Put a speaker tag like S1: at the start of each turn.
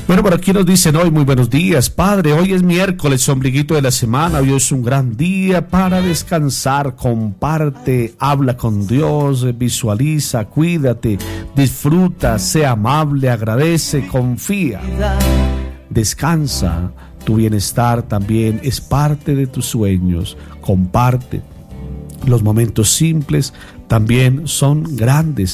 S1: Bueno, por aquí nos dicen hoy, muy buenos días, Padre. Hoy es miércoles, ombliguito de la semana. Hoy es un gran día para descansar. Comparte, habla con Dios, visualiza, cuídate, disfruta, sea amable, agradece, confía. Descansa. Tu bienestar también es parte de tus sueños. Comparte. Los momentos simples también son grandes.